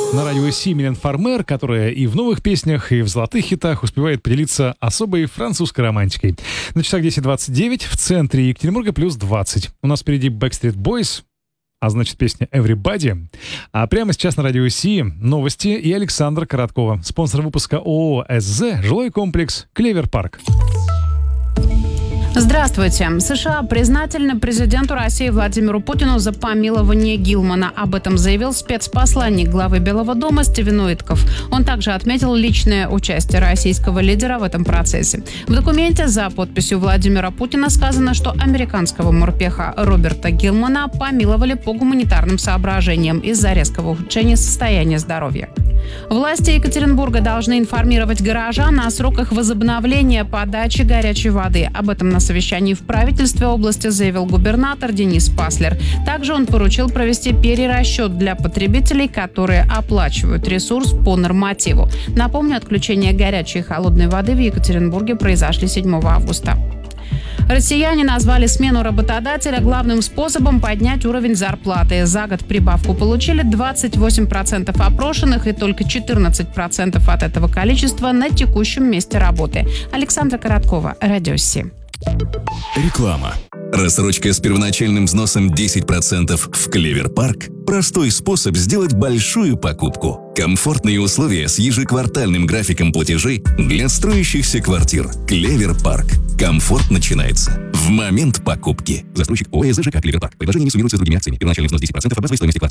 На радио Си Милен Фармер, которая и в новых песнях, и в золотых хитах успевает поделиться особой французской романтикой. На часах 10:29, в центре Екатеринбурга плюс 20. У нас впереди Backstreet Boys, а значит песня Everybody. А прямо сейчас на радио Си новости и Александра Короткова. Спонсор выпуска ООО СЗ, жилой комплекс Клевер Парк. Здравствуйте. США признательны президенту России Владимиру Путину за помилование Гилмана. Об этом заявил спецпосланник главы Белого дома Стивен Уитков. Он также отметил личное участие российского лидера в этом процессе. В документе за подписью Владимира Путина сказано, что американского морпеха Роберта Гилмана помиловали по гуманитарным соображениям из-за резкого ухудшения состояния здоровья. Власти Екатеринбурга должны информировать горожан о сроках возобновления подачи горячей воды. Об этом на совещании в правительстве области заявил губернатор Денис Паслер. Также он поручил провести перерасчет для потребителей, которые оплачивают ресурс по нормативу. Напомню, отключение горячей и холодной воды в Екатеринбурге произошли 7 августа. Россияне назвали смену работодателя главным способом поднять уровень зарплаты. За год прибавку получили 28% опрошенных и только 14% от этого количества на текущем месте работы. Александра Короткова, Радио Си. Реклама. Рассрочка с первоначальным взносом 10% в Клевер Парк – простой способ сделать большую покупку. Комфортные условия с ежеквартальным графиком платежей для строящихся квартир. Клевер Парк. Комфорт начинается в момент покупки. Застройщик ОСЗ ЖК Клевер Парк. Предложение не суммируется с другими акциями. Первоначальный взнос 10% от базовой стоимости квартиры.